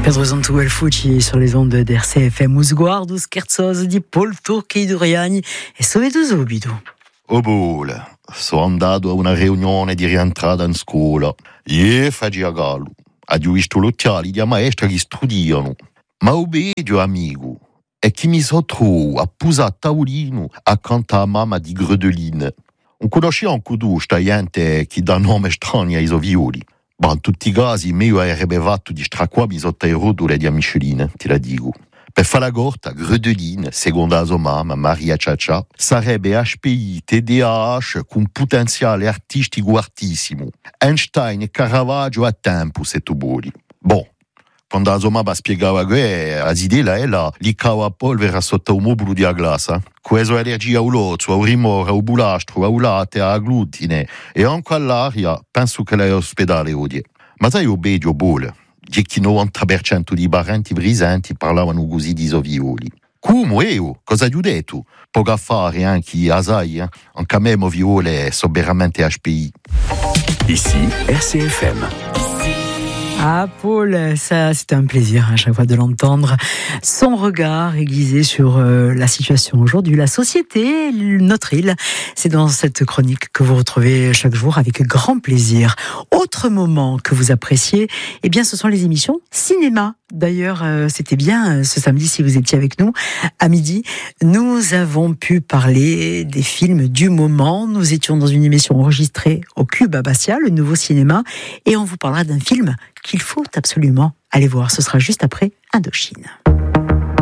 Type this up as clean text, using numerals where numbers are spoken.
Pedro Zantuel Fucci sur les ondes d'RCFM. Os guardo scherzoso di Paul Turchi Duriani e Sovedo subito. Oh bole, sono andato a una riunione di rientrata in scuola. Faccia gallo. Ho visto l'occhiali di maestra che studiano. Ma obedio, amico, è che mi sono trovato a posare a tavolino accanto a mamma di Gredeline. Non conosciamo anche sta gente che dà nome strani ai violi. Ma in tutti i casi, meglio avrebbe fatto di stracqua mi sotto i rotoli di Micheline, te la dico. Per fare la corta, Gredeline, secondo la sua mamma, Maria Ciaccia, sarebbe HPI, TDAH con potenziale artistico altissimo. Einstein e Caravaggio a tempo, se tu vuoi. Bon, quando la sua mamma spiegava che la idea era li cava polvere sotto un mobile di glassa. Questa allergia all'ozzo, al rimore, al bulastro, al latte, al glutine e anche all'aria, penso che lei è ospedale oggi. Ma sai, obedio, bole. Che il 90% di parenti presenti parlavano così di sovioli. Come io? Cosa gli ho detto? Poco a fare anche a sai, anche a me viole sono veramente HPI. Ici, RCFM. Ah Paul, ça c'est un plaisir à chaque fois de l'entendre. Son regard aiguisé sur la situation aujourd'hui, la société, notre île. C'est dans cette chronique que vous retrouvez chaque jour avec grand plaisir. Autre moment que vous appréciez, eh bien ce sont les émissions cinéma. D'ailleurs, c'était bien ce samedi si vous étiez avec nous à midi. Nous avons pu parler des films du moment. Nous étions dans une émission enregistrée au Cube à Bastia, le nouveau cinéma, et on vous parlera d'un film qu'il faut absolument aller voir. Ce sera juste après Indochine.